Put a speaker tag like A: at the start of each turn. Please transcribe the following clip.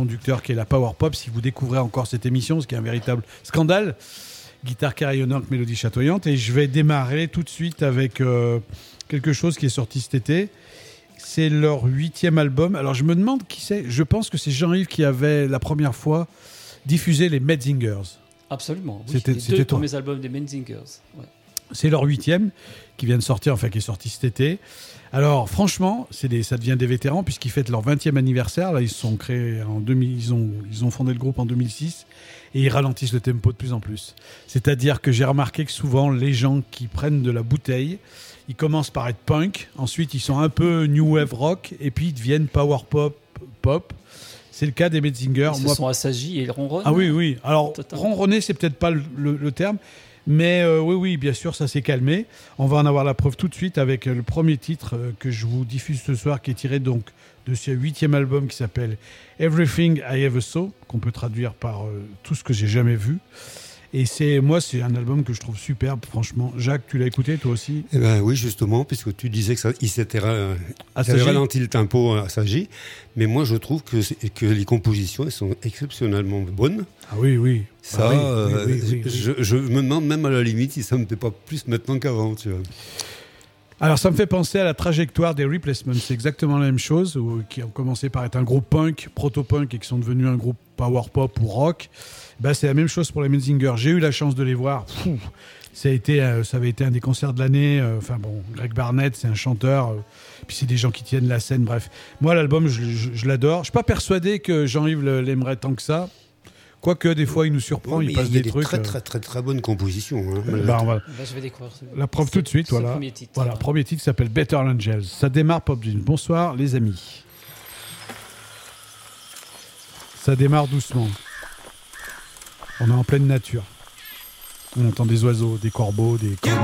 A: conducteur qui est la power pop. Si vous découvrez encore cette émission, ce qui est un véritable scandale. Guitare carillonnante, mélodie chatoyante. Et je vais démarrer tout de suite avec quelque chose qui est sorti cet été. C'est leur 8e album. Alors je me demande qui c'est. Je pense que c'est Jean-Yves qui avait la première fois diffusé les Menzingers.
B: Absolument. Oui.
A: C'était
B: Les deux
A: toi.
B: premiers albums des Menzingers. Ouais.
A: C'est leur 8e qui vient de sortir, enfin qui est sorti cet été. Alors franchement, ça devient des vétérans puisqu'ils fêtent leur 20e anniversaire. Là, ils se sont créés en 2000, ils ont fondé le groupe en 2006 et ils ralentissent le tempo de plus en plus. C'est-à-dire que j'ai remarqué que souvent les gens qui prennent de la bouteille, ils commencent par être punk, ensuite ils sont un peu new wave rock et puis ils deviennent power pop. C'est le cas des Menzingers.
B: Ils se sont assagis et ils ronronnent.
A: Ah oui. Alors
B: Totalement.
A: ronronner, c'est peut-être pas le terme. Mais oui, bien sûr, ça s'est calmé. On va en avoir la preuve tout de suite avec le premier titre que je vous diffuse ce soir, qui est tiré donc de ce 8e album qui s'appelle Everything I Ever Saw, qu'on peut traduire par tout ce que j'ai jamais vu. Et c'est un album que je trouve superbe, franchement. Jacques, tu l'as écouté toi aussi?
C: Eh ben oui, justement, puisque tu disais qu'il s'était
A: Assagi.
C: ralenti le tempo à Assagi. Mais moi, je trouve que les compositions elles sont exceptionnellement bonnes.
A: Ah oui.
C: Ça,
A: oui.
C: Je me demande même à la limite si ça me fait pas plus maintenant qu'avant, tu vois.
A: Alors ça me fait penser à la trajectoire des Replacements. C'est exactement la même chose, qui ont commencé par être un groupe punk, proto-punk, et qui sont devenus un groupe power pop ou rock. C'est la même chose pour les Menzingers. J'ai eu la chance de les voir. Ça avait été un des concerts de l'année. Greg Barnett, c'est un chanteur. Puis c'est des gens qui tiennent la scène. Bref, moi l'album, je l'adore. Je suis pas persuadé que Jean-Yves l'aimerait tant que ça. Quoique des fois il nous surprend, il passe des trucs.
C: Il y a des très bonnes compositions. Hein.
B: Je vais découvrir.
A: La preuve tout de suite, voilà.
B: Premier titre.
A: Voilà, premier titre s'appelle Better Angels. Ça démarre Pop Gin. Bonsoir les amis. Ça démarre doucement. On est en pleine nature. On entend des oiseaux, des corbeaux, des corbeaux.